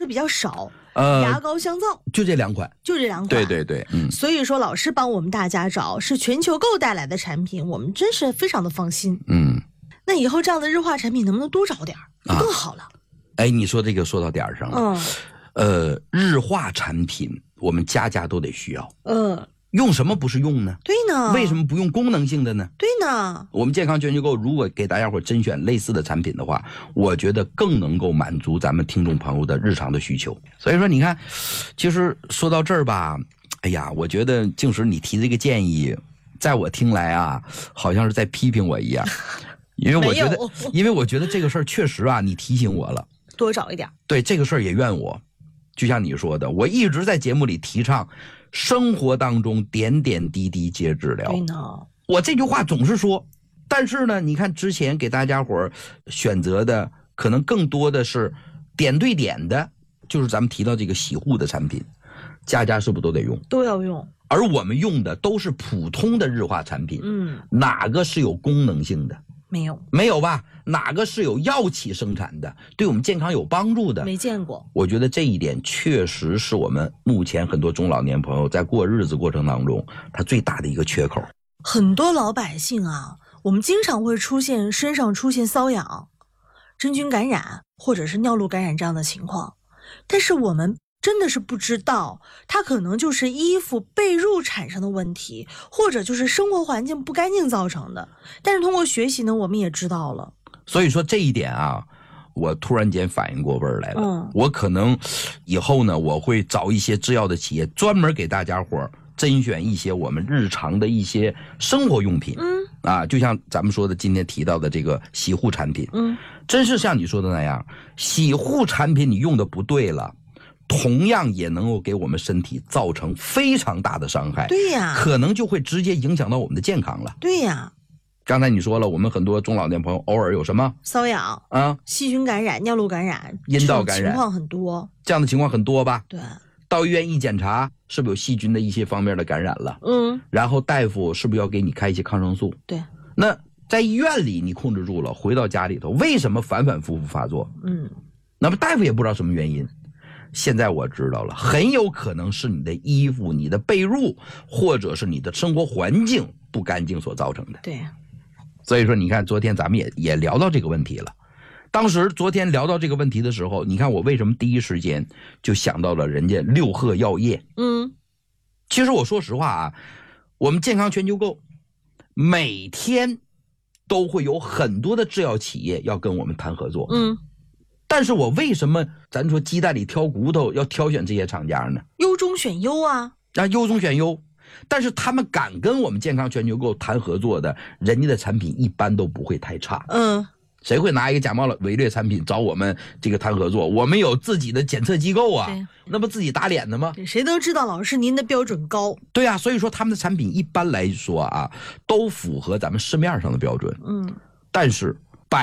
是比较少。牙膏、香皂就这2款，对对对， 所以说老师帮我们大家找是全球购带来的产品，我们真是非常的放心。那以后这样的日化产品能不能多找点更好了？ 哎，你说这个说到点儿上了。日化产品我们家家都得需要。用什么不是用呢？ 对呢。 为什么不用功能性的呢？ 对呢。 我们健康全球购如果给大家伙甄选类似的产品的话，我觉得更能够满足咱们听众朋友的日常的需求。所以说你看，其实说到这儿吧，哎呀，我觉得静时你提这个建议，在我听来啊，好像是在批评我一样。因为我觉得这个事儿确实啊，你提醒我了， 多找一点。 对，这个事儿也怨我。就像你说的，我一直在节目里提倡生活当中点点滴滴皆治疗。 对呢， 我这句话总是说，但是呢，你看之前给大家伙儿选择的可能更多的是点对点的，就是咱们提到这个洗护的产品，家家是不是都得用？ 都要用。而我们用的都是普通的日化产品，哪个是有功能性的？没有吧？哪个是有药企生产的，对我们健康有帮助的？ 没见过。 我觉得这一点确实是我们目前很多中老年朋友在过日子过程当中他最大的一个缺口。 很多老百姓啊，我们经常会身上出现瘙痒、真菌感染或者是尿路感染这样的情况，但是我们真的是不知道，它可能就是衣服被褥产生的问题，或者就是生活环境不干净造成的。但是通过学习呢，我们也知道了。 所以说这一点啊，我突然间反应过味儿来了。我可能以后呢，我会找一些制药的企业，专门给大家伙甄选一些我们日常的一些生活用品。就像咱们说的今天提到的这个洗护产品。真是像你说的那样，洗护产品你用的不对了，同样也能够给我们身体造成非常大的伤害。 对呀， 可能就会直接影响到我们的健康了。 对呀， 刚才你说了，我们很多中老年朋友偶尔有什么瘙痒细菌感染、尿路感染、 阴道感染， 情况很多。 这样的情况很多吧？ 对。 到医院一检查，是不是有细菌的一些方面的感染了？然后大夫是不是要给你开一些抗生素？ 对。 那在医院里你控制住了，回到家里头，为什么反反复复发作？那么大夫也不知道什么原因。现在我知道了，很有可能是你的衣服、你的被褥，或者是你的生活环境不干净所造成的。 对。 所以说你看昨天咱们也聊到这个问题了。当时昨天聊到这个问题的时候，你看我为什么第一时间就想到了人家六贺药业。其实我说实话啊，我们健康全球购每天都会有很多的制药企业要跟我们谈合作。但是我为什么咱说鸡蛋里挑骨头要挑选这些厂家呢？ 优中选优啊。 优中选优。但是他们敢跟我们健康全球购谈合作的，人家的产品一般都不会太差。谁会拿一个假冒伪劣产品找我们这个谈合作？我们有自己的检测机构啊，那不自己打脸的吗？ 谁都知道老师您的标准高。 对啊，所以说他们的产品一般来说啊，都符合咱们市面上的标准。但是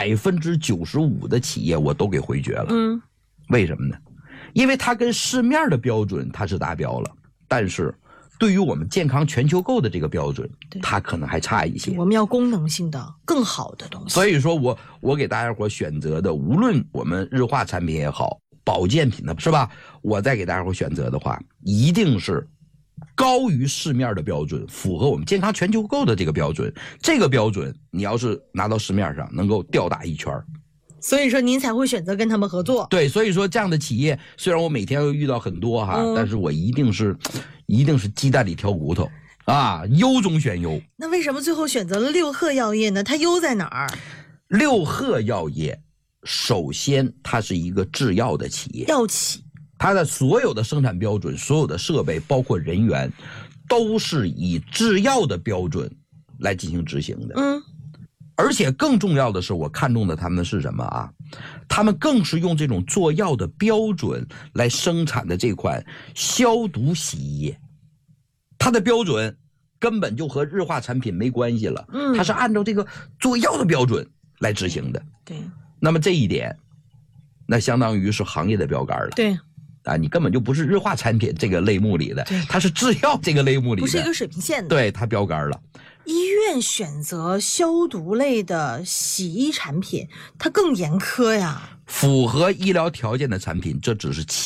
95%的企业我都给回绝了。为什么呢？因为它跟市面的标准它是达标了，但是对于我们健康全球购的这个标准，它可能还差一些。 我们要功能性的更好的东西。 所以说我给大家伙选择的，无论我们日化产品也好，保健品的是吧，我再给大家伙选择的话，一定是高于市面的标准，符合我们健康全球购的这个标准。这个标准你要是拿到市面上，能够吊打一圈。 所以说您才会选择跟他们合作。 对，所以说这样的企业，虽然我每天要遇到很多但是我一定是鸡蛋里挑骨头啊，优中选优。 那为什么最后选择了六贺药业呢？它优在哪儿？ 六贺药业首先它是一个制药的企业， 药企， 它的所有的生产标准、所有的设备包括人员都是以制药的标准来进行执行的。而且更重要的是，我看中的他们是什么啊？他们更是用这种做药的标准来生产的这款消毒洗衣液，它的标准根本就和日化产品没关系了。它是按照这个做药的标准来执行的。 对。 那么这一点，那相当于是行业的标杆了。 对。 你根本就不是日化产品这个类目里的，它是制药这个类目里的， 不是一个水平线的。 对，它标杆了。 医院选择消毒类的洗衣产品，它更严苛呀。 符合医疗条件的产品，这只是